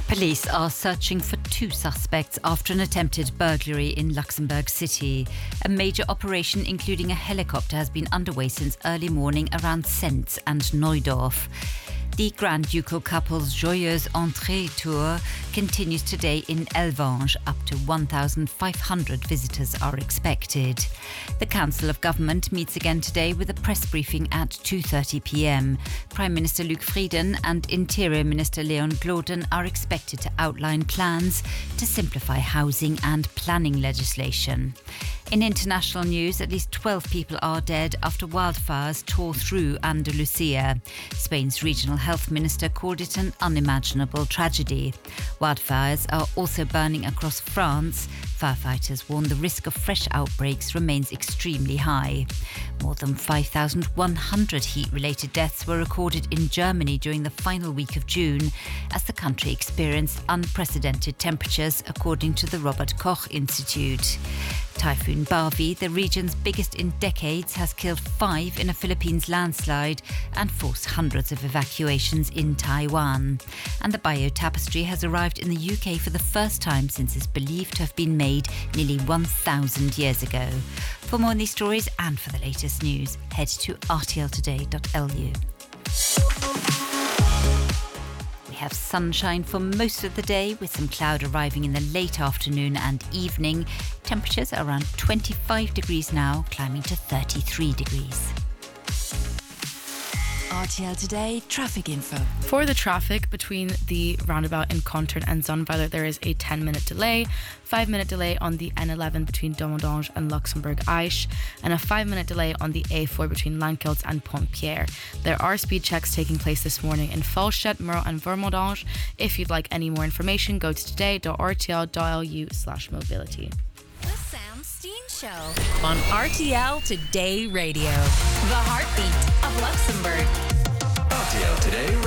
Police are searching for two suspects after an attempted burglary in Luxembourg City. A major operation, including a helicopter, has been underway since early morning around Sens and Neudorf. The Grand Ducal couple's Joyeuse Entrée tour continues today in Elvange. Up to 1,500 visitors are expected. The Council of Government meets again today with a press briefing at 2:30 p.m. Prime Minister Luc Frieden and Interior Minister Leon Gloden are expected to outline plans to simplify housing and planning legislation. In international news, at least 12 people are dead after wildfires tore through Andalusia. Spain's regional health minister called it an unimaginable tragedy. Wildfires are also burning across France. Firefighters warn the risk of fresh outbreaks remains extremely high. More than 5,100 heat-related deaths were recorded in Germany during the final week of June as the country experienced unprecedented temperatures, according to the Robert Koch Institute. Typhoon Bavi, the region's biggest in decades, has killed 5 in a Philippines landslide and forced hundreds of evacuations in Taiwan. And the Bayeux Tapestry has arrived in the UK for the first time since it's believed to have been made nearly 1,000 years ago. For more on these stories and for the latest news, head to rtltoday.lu. We have sunshine for most of the day, with some cloud arriving in the late afternoon and evening. Temperatures are around 25 degrees now, climbing to 33 degrees. RTL Today traffic info. For the traffic between the roundabout in Contourne and Zonneweiler, there is a 10-minute delay, 5-minute delay on the N11 between Domodange and Luxembourg Aisch, and a 5-minute delay on the A4 between Lankels and Pontpierre. There are speed checks taking place this morning in Falstedt, Muro and Vermodange. If you'd like any more information, go to today.rtl.lu/mobility. The Sam Steen Show on RTL Today Radio. The heartbeat of Luxembourg. RTL Today